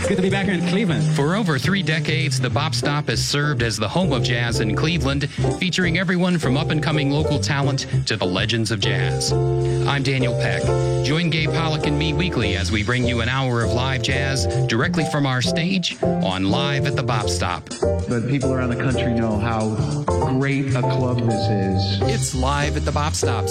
It's good to be back here in Cleveland. For over 3 decades, the Bop Stop has served as the home of jazz in Cleveland, featuring everyone from up-and-coming local talent to the legends of jazz. I'm Daniel Peck. Join Gabe Pollock and me weekly as we bring you an hour of live jazz directly from our stage on Live at the Bop Stop. But people around the country know how great a club this is. It's Live at the Bop Stop.